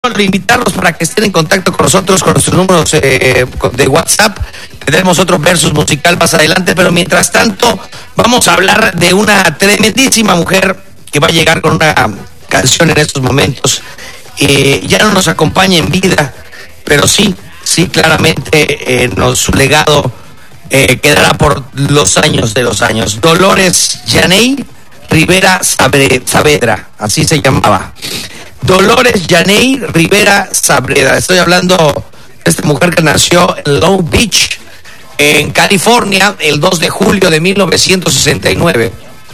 invitarlos para que estén en contacto con nosotros, con nuestros números de WhatsApp. Tendremos otro versus musical más adelante, pero mientras tanto vamos a hablar de una tremendísima mujer que va a llegar con una canción en estos momentos. Ya no nos acompaña en vida, pero sí, claramente su legado quedará por los años de los años. Dolores Yaney Rivera Saavedra, así se llamaba. Dolores Yaney Rivera Saavedra. Estoy hablando de esta mujer que nació en Long Beach, en California, el 2 de julio de 1969.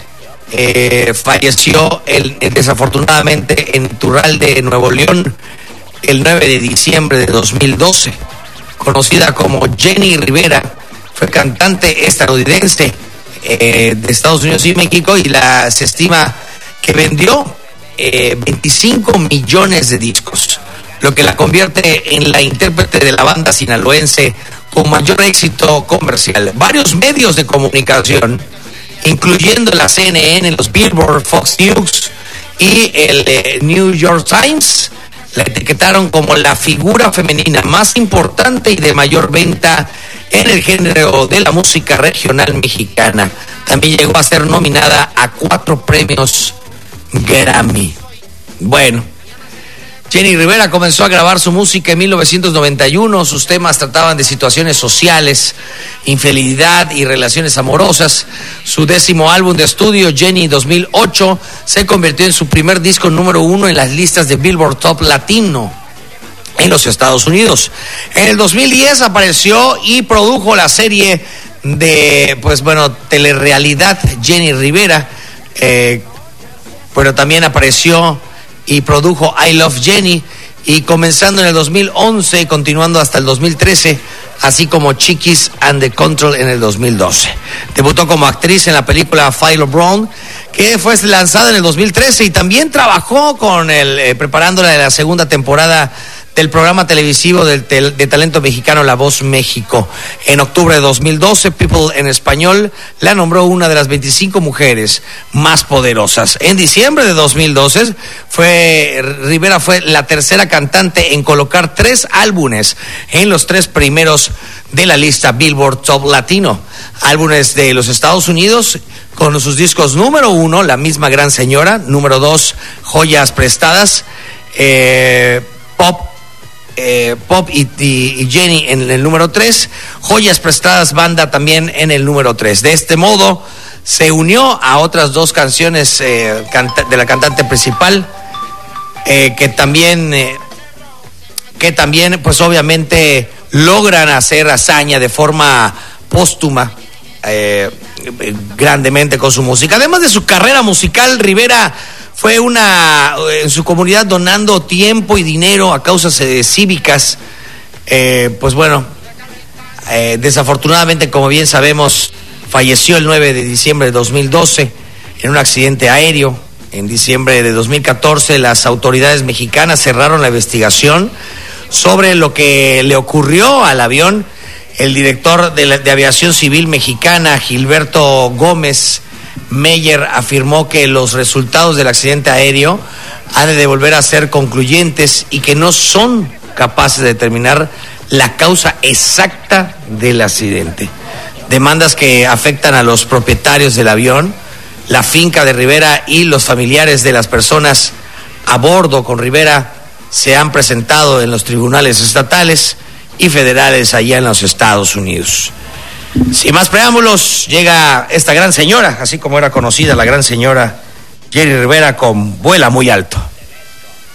Falleció desafortunadamente en Turral de Nuevo León el 9 de diciembre de 2012. Conocida como Jenny Rivera, fue cantante estadounidense de Estados Unidos y México, y se estima que vendió 25 millones de discos, lo que la convierte en la intérprete de la banda sinaloense con mayor éxito comercial. Varios medios de comunicación, incluyendo la CNN, los Billboard, Fox News y el New York Times, la etiquetaron como la figura femenina más importante y de mayor venta en el género de la música regional mexicana. También llegó a ser nominada a 4 premios Grammy. Bueno, Jenny Rivera comenzó a grabar su música en 1991. Sus temas trataban de situaciones sociales, infidelidad y relaciones amorosas. Su 10º álbum de estudio, Jenny 2008, se convirtió en su primer disco número 1 en las listas de Billboard Top Latino en los Estados Unidos. En el 2010 apareció y produjo la serie de, telerrealidad Jenny Rivera, pero también apareció y produjo I Love Jenny, y comenzando en el 2011 y continuando hasta el 2013, así como Chiquis and the Control en el 2012. Debutó como actriz en la película Philo Brown, que fue lanzada en el 2013, y también trabajó con preparándola de la segunda temporada del programa televisivo de talento mexicano La Voz México. En octubre de 2012, People en Español la nombró una de las 25 mujeres más poderosas. En diciembre de 2012, Rivera fue la tercera cantante en colocar 3 álbumes en los 3 primeros de la lista Billboard Top Latino. Álbumes de los Estados Unidos con sus discos número 1, La Misma Gran Señora, número 2, Joyas Prestadas, Pop y Jenny en el número 3, Joyas Prestadas Banda también en el número 3. De este modo se unió a otras 2 canciones de la cantante principal, que también pues obviamente logran hacer hazaña de forma póstuma grandemente con su música. Además de su carrera musical, Rivera fue en su comunidad donando tiempo y dinero a causas cívicas. Desafortunadamente, como bien sabemos, falleció el 9 de diciembre de 2012 en un accidente aéreo. En diciembre de 2014, las autoridades mexicanas cerraron la investigación sobre lo que le ocurrió al avión. El director de Aviación Civil Mexicana, Gilberto Gómez Meyer, afirmó que los resultados del accidente aéreo han de volver a ser concluyentes y que no son capaces de determinar la causa exacta del accidente. Demandas que afectan a los propietarios del avión, la finca de Rivera y los familiares de las personas a bordo con Rivera se han presentado en los tribunales estatales y federales allá en los Estados Unidos. Sin más preámbulos, llega esta gran señora, así como era conocida la gran señora Jenny Rivera, con Vuela Muy Alto.